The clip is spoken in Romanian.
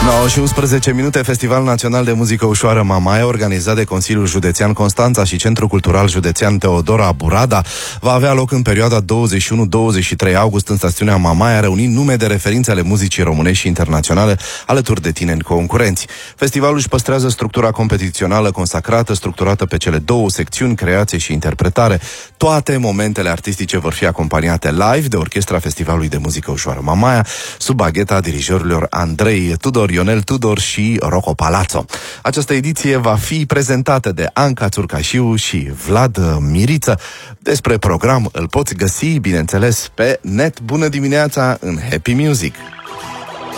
Și 11 minute, Festivalul Național de Muzică Ușoară Mamaia, organizat de Consiliul Județean Constanța și Centrul Cultural Județean Teodora Burada, va avea loc în perioada 21-23 august în stațiunea Mamaia, reunind nume de referințe ale muzicii românești și internaționale alături de tineri concurenți. Festivalul își păstrează structura competițională consacrată, structurată pe cele două secțiuni, creație și interpretare. Toate momentele artistice vor fi acompaniate live de Orchestra Festivalului de Muzică Ușoară Mamaia, sub bagheta dirijorilor Andrei Tudor, Ionel Tudor și Rocco Palazzo. Această ediție va fi prezentată de Anca Țurcașiu și Vlad Miriță. Despre program îl poți găsi, bineînțeles, pe net. Bună dimineața în Happy Music!